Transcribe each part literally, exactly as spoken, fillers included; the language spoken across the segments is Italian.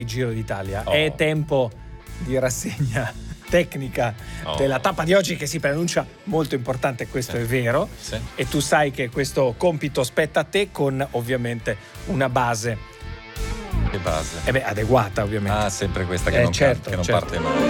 Giro d'Italia. Oh. È tempo di rassegna tecnica Oh. della tappa di oggi, che si preannuncia molto importante, questo Sì. è vero. Sì. E tu sai che questo compito spetta a te, con ovviamente una base Che base? eh beh, adeguata, ovviamente. Ah, sempre questa che Eh, non, certo, che non certo. parte mai.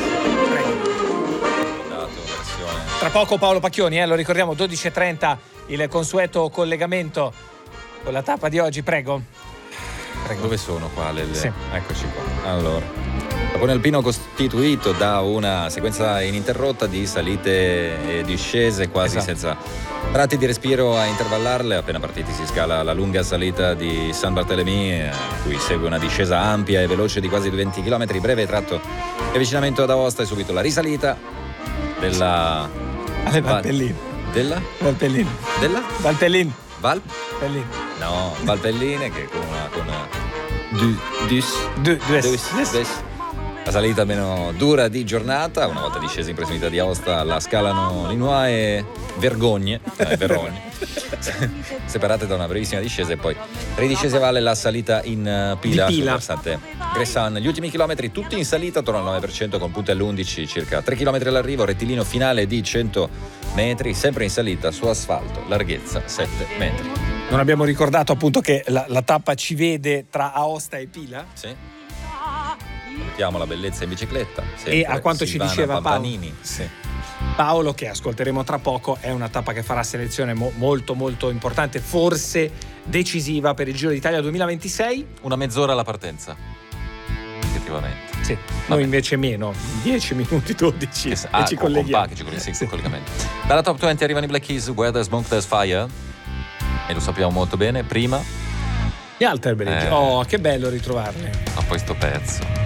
Dato, versione. Tra poco Paolo Pacchioni, eh, lo ricordiamo, dodici e trenta il consueto collegamento con la tappa di oggi, prego. Prego. Dove sono qua le, le... Sì. Eccoci qua. Allora, Capone Alpino costituito da una sequenza ininterrotta di salite e discese quasi Esatto. senza tratti di respiro a intervallarle. Appena partiti si scala la lunga salita di San Bartolomé, eh, cui segue una discesa ampia e veloce di quasi venti chilometri, breve tratto di avvicinamento ad Aosta e subito la risalita della Alle Val- Valpelline. della Valpelline. della Valpelline. Val Valpelline. no Valpelline, che con una con una du, dus, Du- dus. dus, dus. La salita meno dura di giornata. Una volta discesi in prossimità di Aosta la scalano Linois e Vergogne, eh, Verrogne, separate da una brevissima discesa, e poi ridiscese a valle la salita in uh, pila, Di sul pila. versante Gressan. Gli ultimi chilometri tutti in salita, attorno al nove per cento, con punte all'undici, circa tre chilometri all'arrivo, rettilineo finale di cento metri, sempre in salita su asfalto, larghezza sette metri. Non abbiamo ricordato appunto che la, la tappa ci vede tra Aosta e Pila. Sì. Salutiamo la bellezza in bicicletta. E a quanto ci Silvana diceva Paolo. Pampanini. Sì. Paolo, che ascolteremo tra poco, è una tappa che farà selezione mo- molto molto importante, forse decisiva per il Giro d'Italia duemilaventisei. Una mezz'ora alla partenza, effettivamente. Sì, Vabbè. noi invece meno, dieci minuti, dodici, Che, e ah, ci con- con colleghiamo. pa- che ci colleghiamo, sì, Sì. con collegamento. Dalla top venti arrivano i Black Keys, Where There's Smoke There's Fire, e lo sappiamo molto bene. Prima, Gli Alter Bridge. Eh. Oh, che bello ritrovarli. ma poi sto pezzo.